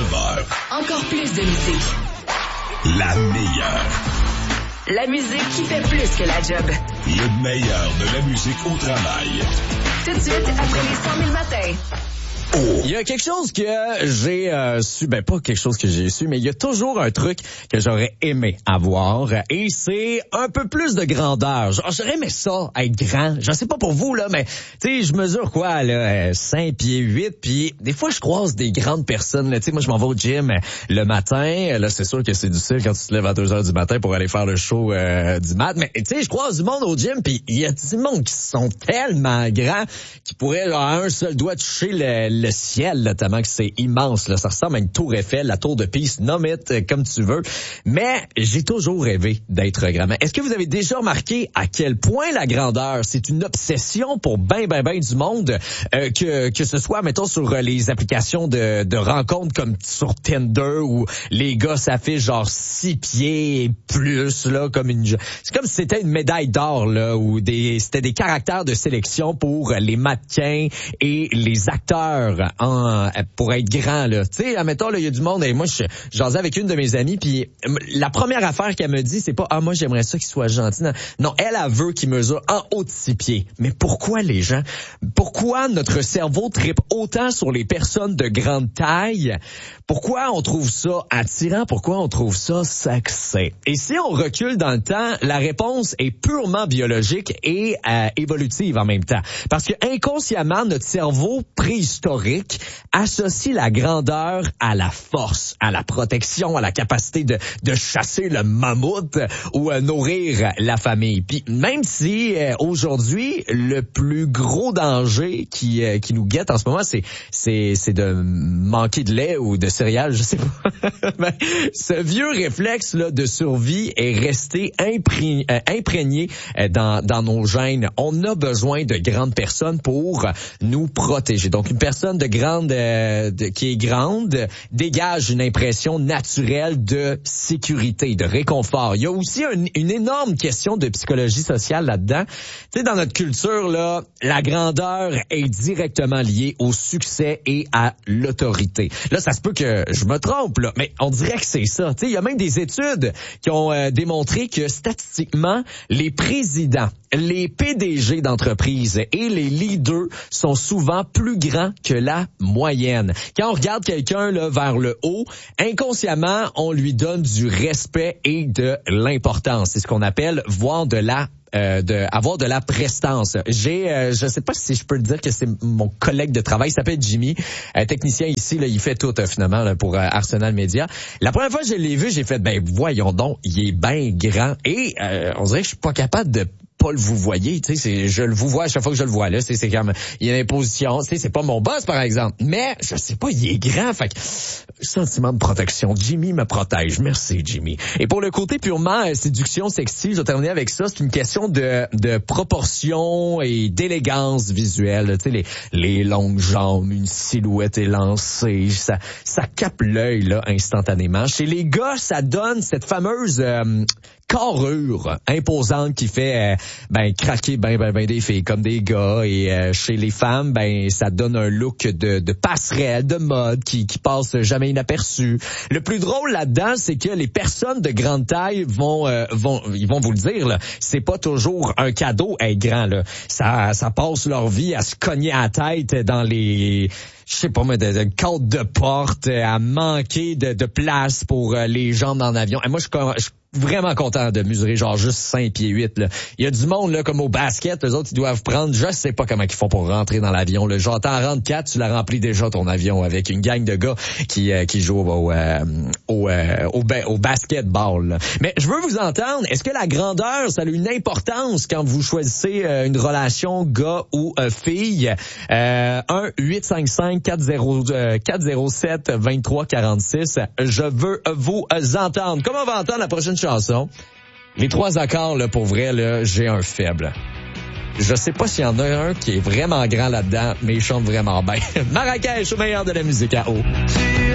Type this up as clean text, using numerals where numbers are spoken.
9h. Encore plus de musique. La meilleure. La musique qui fait plus que la job. Le meilleur de la musique au travail. Tout de suite, après les 100 000 matins. Il y a quelque chose que j'ai su, pas quelque chose que j'ai su, mais il y a toujours un truc que j'aurais aimé avoir, et c'est un peu plus de grandeur. J'aurais aimé ça, être grand. Je sais pas pour vous, là, mais tu sais, je mesure quoi, là, 5 pieds 8, puis des fois, je croise des grandes personnes, là. Tu sais, moi, je m'en vais au gym le matin. Là, c'est sûr que c'est difficile quand tu te lèves à 2 heures du matin pour aller faire le show du mat, mais tu sais, je croise du monde au gym, puis il y a du monde qui sont tellement grands qui pourraient, là, à un seul doigt toucher le ciel, là, tellement que c'est immense, là. Ça ressemble à une tour Eiffel, la tour de Pise, nomme comme tu veux. Mais j'ai toujours rêvé d'être grand. Mais est-ce que vous avez déjà remarqué à quel point la grandeur, c'est une obsession pour ben du monde, que ce soit, mettons, sur les applications de rencontres comme sur Tinder, où les gars s'affichent genre 6 pieds et plus, là, c'est comme si c'était une médaille d'or, là, ou c'était des caractères de sélection pour les mannequins et les acteurs pour être grand, là. Tu sais, admettons, là, il y a du monde, et moi, j'en ai avec une de mes amies, puis la première affaire qu'elle me dit, c'est pas, moi, j'aimerais ça qu'il soit gentil. Non, elle veut qu'il mesure en haut de 6 pieds. Mais pourquoi les gens? Pourquoi notre cerveau trippe autant sur les personnes de grande taille? Pourquoi on trouve ça attirant? Pourquoi on trouve ça sexy? Et si on recule dans le temps, la réponse est purement biologique et évolutive en même temps. Parce que inconsciemment, notre cerveau préhistorique associe la grandeur à la force, à la protection, à la capacité de chasser le mammouth ou nourrir la famille. Puis même si aujourd'hui, le plus gros danger qui nous guette en ce moment, c'est de manquer de lait ou de céréales, je sais pas. Mais ce vieux réflexe là de survie est resté imprégné dans nos gènes. On a besoin de grandes personnes pour nous protéger. Donc une personne qui est grande dégage une impression naturelle de sécurité, de réconfort. Il y a aussi une énorme question de psychologie sociale là-dedans. Tu sais, dans notre culture, là, la grandeur est directement liée au succès et à l'autorité. Là, ça se peut que je me trompe, là, mais on dirait que c'est ça. Tu sais, il y a même des études qui ont démontré que statistiquement, les présidents, les PDG d'entreprises et les leaders sont souvent plus grands que la moyenne. Quand on regarde quelqu'un là vers le haut, inconsciemment, on lui donne du respect et de l'importance. C'est ce qu'on appelle avoir de la prestance. Je sais pas si je peux le dire que c'est mon collègue de travail, il s'appelle Jimmy, technicien ici, là, il fait tout finalement là, pour Arsenal Media. La première fois que je l'ai vu, j'ai fait voyons donc, il est bien grand et on dirait que je suis pas capable de pas le vous voyez, tu sais, je le vous vois à chaque fois que je le vois là, c'est comme il y a une imposition, tu sais, c'est pas mon boss par exemple, mais je sais pas, il est grand, fait que sentiment de protection. Jimmy me protège, merci Jimmy. Et pour le côté purement séduction sexy, je vais terminer avec ça, c'est une question de proportion et d'élégance visuelle, tu sais, les longues jambes, une silhouette élancée, ça capte l'œil là instantanément. Chez les gars, ça donne cette fameuse carrure imposante qui fait craquer des filles comme des gars, et chez les femmes ça donne un look de passerelle, de mode qui passe jamais inaperçu. Le plus drôle là-dedans, c'est que les personnes de grande taille ils vont vous le dire là, c'est pas toujours un cadeau être grand là. Ça passe leur vie à se cogner à la tête dans les de côtes de porte, à manquer de place pour les jambes dans l'avion. Et moi je suis vraiment content de mesurer genre juste 5 pieds 8 là. Il y a du monde là comme au basket, les autres ils doivent prendre, je sais pas comment ils font pour rentrer dans l'avion là. Genre t'en rentres 4, tu l'as rempli déjà ton avion avec une gang de gars qui jouent au basketball là. Mais je veux vous entendre, est-ce que la grandeur ça a une importance quand vous choisissez une relation gars ou fille? 1-855-407-2346. Je veux vous entendre. Comment on va entendre la prochaine chanson? Les 3 accords, là, pour vrai, là, j'ai un faible. Je sais pas s'il y en a un qui est vraiment grand là-dedans, mais il chante vraiment bien. Marrakech, au meilleur de la musique à eau.